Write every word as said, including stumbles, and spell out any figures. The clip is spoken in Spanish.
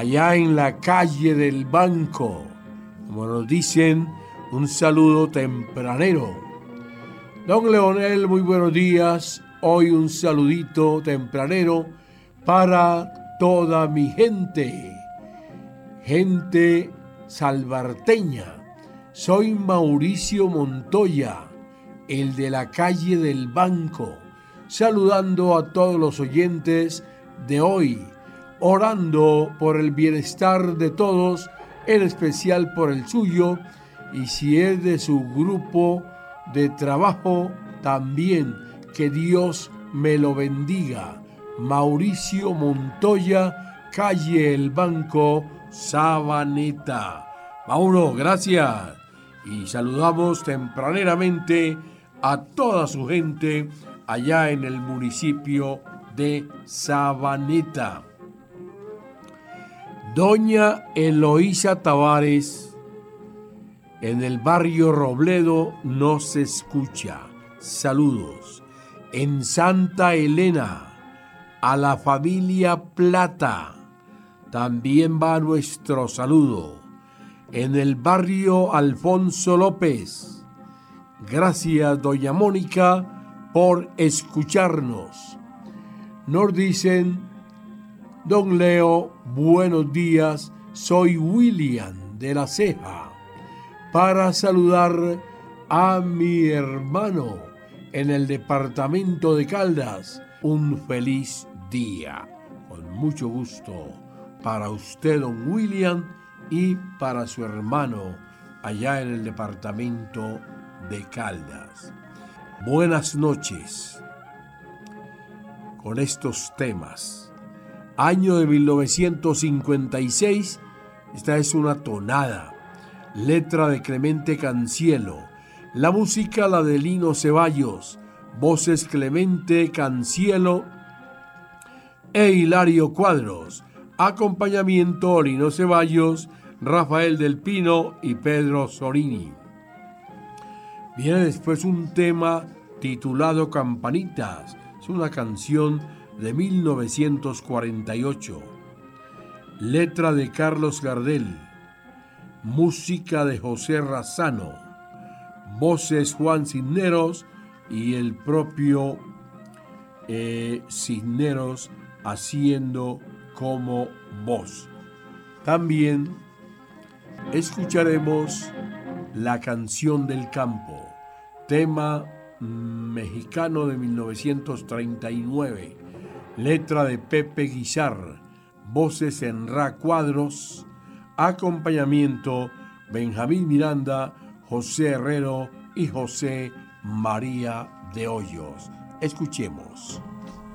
allá en la calle del Banco. Como nos dicen, un saludo tempranero. Don Leonel, muy buenos días. Hoy un saludito tempranero para toda mi gente, gente salvarteña. Soy Mauricio Montoya, el de la calle del Banco, saludando a todos los oyentes de hoy, orando por el bienestar de todos, en especial por el suyo, y si es de su grupo de trabajo, también que Dios me lo bendiga. Mauricio Montoya, calle El Banco, Sabaneta. Mauro, gracias. Y saludamos tempraneramente a toda su gente allá en el municipio de Sabaneta. Doña Eloísa Tavares, en el barrio Robledo nos escucha. Saludos. En Santa Elena, a la familia Plata, también va nuestro saludo. En el barrio Alfonso López, gracias doña Mónica por escucharnos. Nos dicen: don Leo, buenos días, soy William de la Ceja, para saludar a mi hermano en el departamento de Caldas. Un feliz día. Con mucho gusto para usted, don William, y para su hermano allá en el departamento de Caldas. Buenas noches. Con estos temas. Año de mil novecientos cincuenta y seis, esta es una tonada. Letra de Clemente Cancielo. La música la de Lino Ceballos. Voces Clemente Cancielo e Hilario Cuadros. Acompañamiento Lino Ceballos, Rafael del Pino y Pedro Sorini. Viene después un tema titulado Campanitas. Es una canción de mil novecientos cuarenta y ocho. Letra de Carlos Gardel. Música de José Razano. Voces Juan Cisneros y el propio eh, Cisneros haciendo como voz. También escucharemos La canción del campo, tema mexicano de mil novecientos treinta y nueve, letra de Pepe Guizar, voces Enra Cuadros, acompañamiento Benjamín Miranda, José Herrero y José María de Hoyos. Escuchemos.